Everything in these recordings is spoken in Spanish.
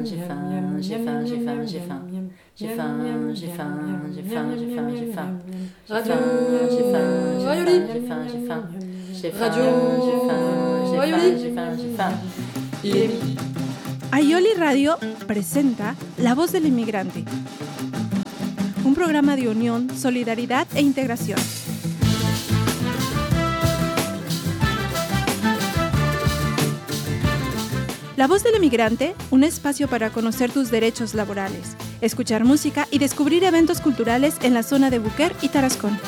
j'ai faim, j'ai faim, j'ai faim, j'ai faim. J'ai faim, j'ai faim, j'ai faim, j'ai faim, j'ai faim. Radio J'ai faim, j'ai Rayoli. faim, j'ai faim, j'ai faim. J'ai faim, Radio j'ai faim, j'ai Rayoli. faim, j'ai faim, j'ai faim. Il est midi. Aioli Radio presenta La Voz del Inmigrante, un programa de unión, solidaridad e integración. La Voz del Inmigrante, un espacio para conocer tus derechos laborales, escuchar música y descubrir eventos culturales en la zona de Buquer y Tarascón.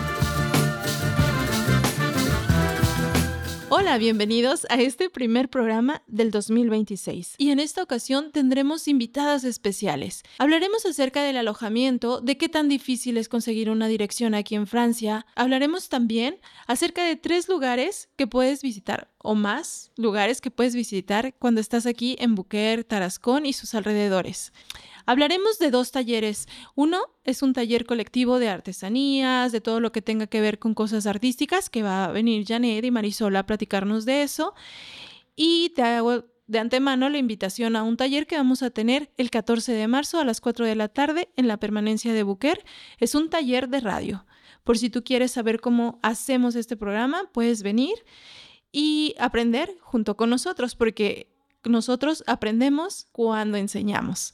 Hola, bienvenidos a este primer programa del 2026. Y en esta ocasión tendremos invitadas especiales. Hablaremos acerca del alojamiento, de qué tan difícil es conseguir una dirección aquí en Francia. Hablaremos también acerca de 3 lugares que puedes visitar, o más lugares que puedes visitar cuando estás aquí en Buquer, Tarascón y sus alrededores. Hablaremos de 2 talleres. Uno es un taller colectivo de artesanías, de todo lo que tenga que ver con cosas artísticas, que va a venir Janet y Marisol a platicarnos de eso. Y te hago de antemano la invitación a un taller que vamos a tener el 14 de marzo a las 4 de la tarde en la permanencia de Buquer. Es un taller de radio. Por si tú quieres saber cómo hacemos este programa, puedes venir y aprender junto con nosotros, porque nosotros aprendemos cuando enseñamos.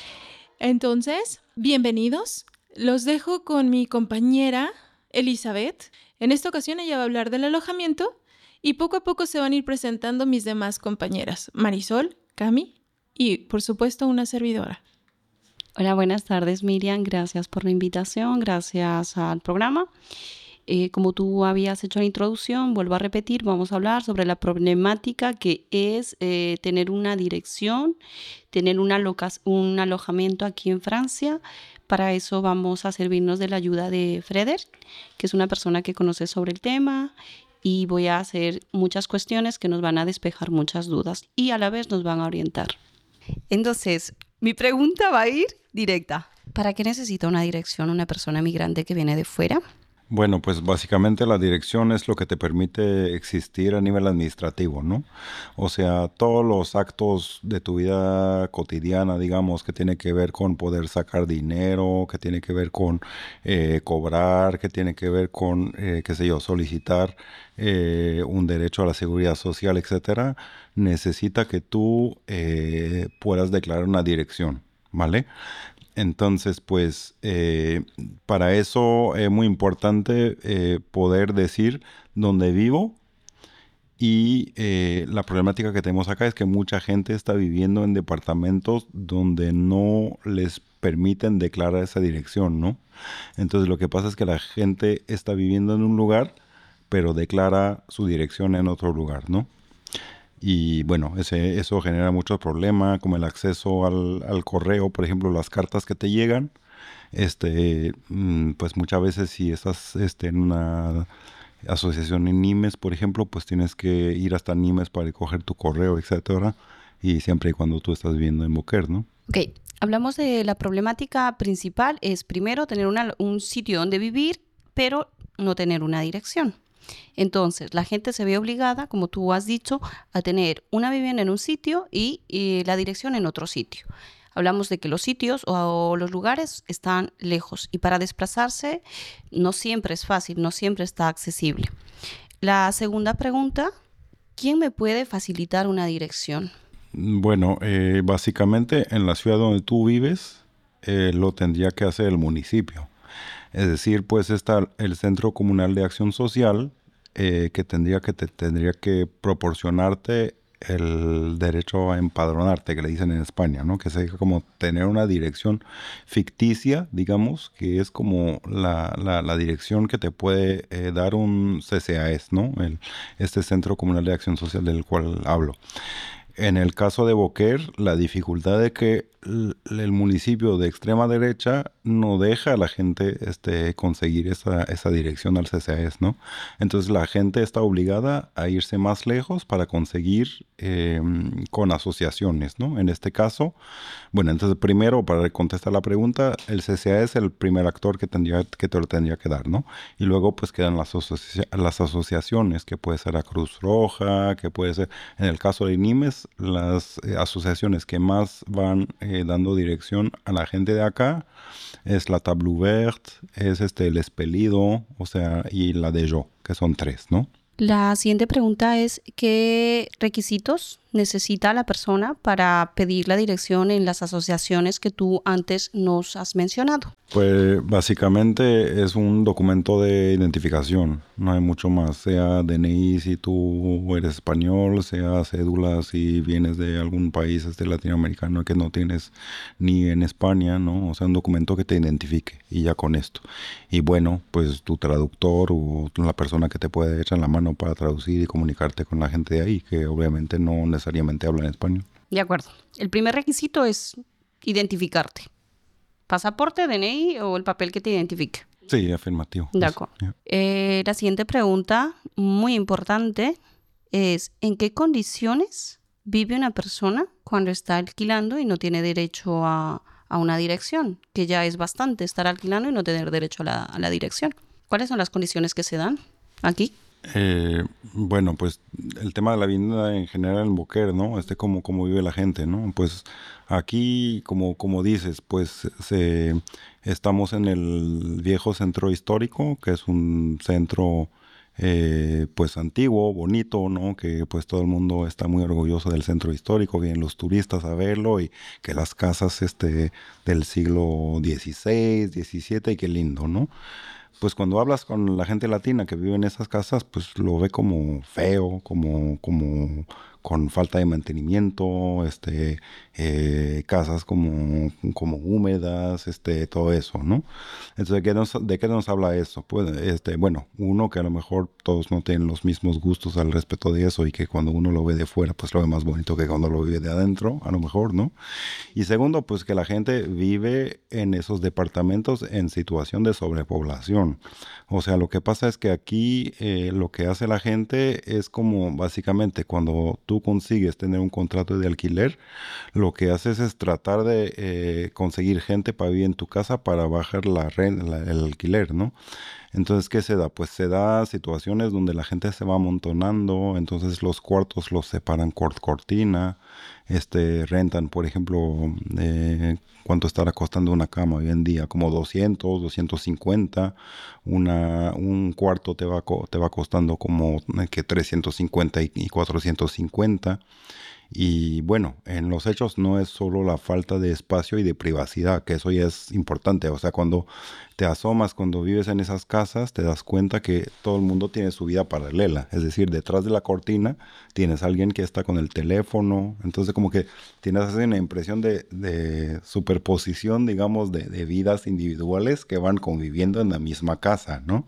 Entonces, bienvenidos. Los dejo con mi compañera Elizabeth. En esta ocasión ella va a hablar del alojamiento y poco a poco se van a ir presentando mis demás compañeras, Marisol, Cami y, por supuesto, una servidora. Hola, buenas tardes, Miriam. Gracias por la invitación, gracias al programa. Como tú habías hecho la introducción, vuelvo a repetir, vamos a hablar sobre la problemática que es tener una dirección, tener un alojamiento aquí en Francia. Para eso vamos a servirnos de la ayuda de Frédéric, que es una persona que conoce sobre el tema, y voy a hacer muchas cuestiones que nos van a despejar muchas dudas y a la vez nos van a orientar. Entonces, mi pregunta va a ir directa. ¿Para qué necesita una dirección una persona migrante que viene de fuera? Bueno, pues básicamente la dirección es lo que te permite existir a nivel administrativo, ¿no? O sea, todos los actos de tu vida cotidiana, digamos, que tiene que ver con poder sacar dinero, que tiene que ver con cobrar, que tiene que ver con, qué sé yo, solicitar un derecho a la seguridad social, etcétera, necesita que tú puedas declarar una dirección, ¿vale? Entonces, pues, para eso es muy importante poder decir dónde vivo. Y la problemática que tenemos acá es que mucha gente está viviendo en departamentos donde no les permiten declarar esa dirección, ¿no? Entonces, lo que pasa es que la gente está viviendo en un lugar, pero declara su dirección en otro lugar, ¿no? Y bueno, eso genera muchos problemas, como el acceso al correo, por ejemplo, las cartas que te llegan. Pues muchas veces si estás en una asociación en Nimes, por ejemplo, pues tienes que ir hasta Nimes para recoger tu correo, etcétera. Y siempre y cuando tú estás viviendo en Buquer, ¿no? Ok, hablamos de la problemática principal, es primero tener un sitio donde vivir, pero no tener una dirección. Entonces, la gente se ve obligada, como tú has dicho, a tener una vivienda en un sitio y la dirección en otro sitio. Hablamos de que los sitios o los lugares están lejos y para desplazarse no siempre es fácil, no siempre está accesible. La segunda pregunta, ¿quién me puede facilitar una dirección? Bueno, básicamente en la ciudad donde tú vives lo tendría que hacer el municipio. Es decir, pues está el Centro Comunal de Acción Social que tendría que proporcionarte el derecho a empadronarte, que le dicen en España, ¿no? Que sería como tener una dirección ficticia, digamos, que es como la dirección que te puede dar un CCAS, ¿no? Este Centro Comunal de Acción Social del cual hablo. En el caso de Buquer, la dificultad de que el municipio de extrema derecha no deja a la gente conseguir esa dirección al CCAS, ¿no? Entonces la gente está obligada a irse más lejos para conseguir con asociaciones, ¿no? En este caso, bueno, entonces primero, para contestar la pregunta, el CCA es el primer actor que te lo tendría que dar, ¿no? Y luego pues quedan las asociaciones, que puede ser la Cruz Roja, que puede ser, en el caso de Nimes, las asociaciones que más van dando dirección a la gente de acá es la Table Ouverte, es el Espelido, o sea, y la de Yo, que son 3, ¿no? La siguiente pregunta es, ¿qué requisitos necesita la persona para pedir la dirección en las asociaciones que tú antes nos has mencionado? Pues básicamente es un documento de identificación, no hay mucho más, sea DNI si tú eres español, sea cédula si vienes de algún país latinoamericano que no tienes ni en España, ¿no? O sea, un documento que te identifique y ya con esto. Y bueno, pues tu traductor o la persona que te puede echar la mano para traducir y comunicarte con la gente de ahí, que obviamente no necesariamente habla en español. De acuerdo. El primer requisito es identificarte. ¿Pasaporte, DNI o el papel que te identifique? Sí, afirmativo. De acuerdo. La siguiente pregunta, muy importante, es ¿en qué condiciones vive una persona cuando está alquilando y no tiene derecho a una dirección? Que ya es bastante estar alquilando y no tener derecho a la dirección. ¿Cuáles son las condiciones que se dan aquí? Bueno, pues el tema de la vivienda en general en Boquer, ¿no? Cómo vive la gente, ¿no? Pues aquí, como dices, pues estamos en el viejo centro histórico, que es un centro pues antiguo, bonito, ¿no? Que pues todo el mundo está muy orgulloso del centro histórico, vienen los turistas a verlo y que las casas del siglo XVI, XVII y qué lindo, ¿no? Pues cuando hablas con la gente latina que vive en esas casas, pues lo ve como feo, como con falta de mantenimiento, casas como húmedas, todo eso, ¿no? Entonces, ¿de qué nos habla eso? Pues, bueno, uno, que a lo mejor todos no tienen los mismos gustos al respecto de eso y que cuando uno lo ve de fuera, pues lo ve más bonito que cuando lo vive de adentro, a lo mejor, ¿no? Y segundo, pues que la gente vive en esos departamentos en situación de sobrepoblación. O sea, lo que pasa es que aquí lo que hace la gente es como básicamente cuando tú consigues tener un contrato de alquiler, lo que haces es tratar de conseguir gente para vivir en tu casa para bajar el alquiler, ¿no? Entonces, ¿qué se da? Pues se da situaciones donde la gente se va amontonando, entonces los cuartos los separan cortina, rentan, por ejemplo, ¿cuánto estará costando una cama hoy en día? Como 200, 250. Un cuarto te va costando como que 350 y 450. Y bueno, en los hechos no es solo la falta de espacio y de privacidad, que eso ya es importante. O sea, cuando te asomas, cuando vives en esas casas, te das cuenta que todo el mundo tiene su vida paralela. Es decir, detrás de la cortina tienes a alguien que está con el teléfono. Entonces como que tienes así una impresión de superposición, digamos, de vidas individuales que van conviviendo en la misma casa, ¿no?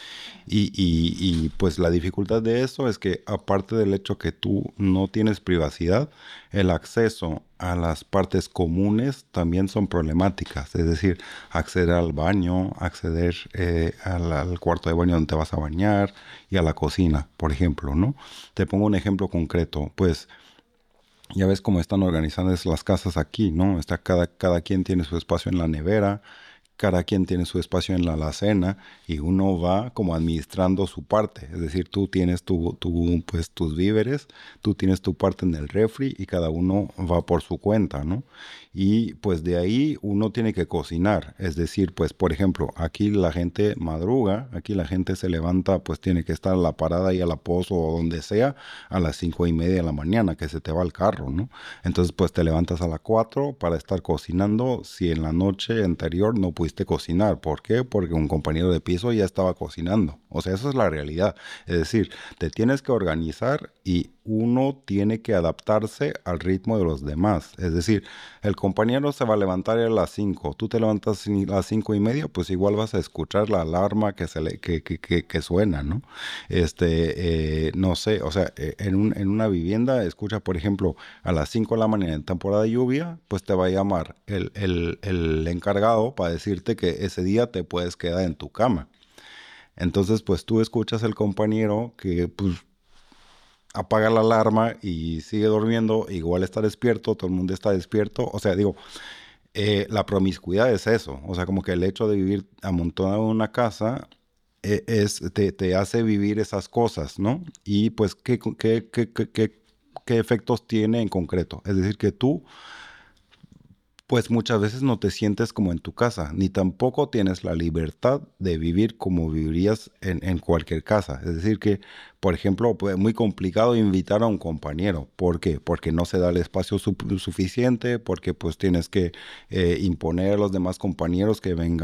Y pues la dificultad de eso es que aparte del hecho que tú no tienes privacidad, el acceso a las partes comunes también son problemáticas. Es decir, acceder al baño, acceder al cuarto de baño donde te vas a bañar y a la cocina, por ejemplo, ¿no? Te pongo un ejemplo concreto, pues ya ves cómo están organizadas las casas aquí, ¿no? Cada quien tiene su espacio en la nevera, cada quien tiene su espacio en la alacena y uno va como administrando su parte. Es decir, tú tienes pues, tus víveres, tú tienes tu parte en el refri y cada uno va por su cuenta, ¿no? Y pues de ahí uno tiene que cocinar. Es decir, pues por ejemplo, aquí la gente madruga, aquí la gente se levanta, pues tiene que estar a la parada y a la pozo o donde sea a las 5:30 de la mañana que se te va el carro, ¿no? Entonces pues te levantas a las 4 para estar cocinando si en la noche anterior no pudiste cocinar. ¿Por qué? Porque un compañero de piso ya estaba cocinando. O sea, eso es la realidad. Es decir, te tienes que organizar y uno tiene que adaptarse al ritmo de los demás. Es decir, el compañero se va a levantar a las 5. Tú te levantas a las 5:30, pues igual vas a escuchar la alarma que suena, ¿no? No sé, o sea, en una vivienda, escucha, por ejemplo, a las 5 de la mañana en temporada de lluvia, pues te va a llamar el encargado para decirte que ese día te puedes quedar en tu cama. Entonces, pues tú escuchas al compañero que pues apaga la alarma y sigue durmiendo, igual está despierto, todo el mundo está despierto. O sea, digo, la promiscuidad es eso. O sea, como que el hecho de vivir amontonado en una casa te hace vivir esas cosas, ¿no? Y pues, ¿qué qué efectos tiene en concreto. Es decir, que tú, pues muchas veces no te sientes como en tu casa, ni tampoco tienes la libertad de vivir como vivirías en cualquier casa. Es decir, que, por ejemplo, pues, es muy complicado invitar a un compañero. ¿Por qué? Porque no se da el espacio suficiente, porque pues tienes que imponer a los demás compañeros que vengan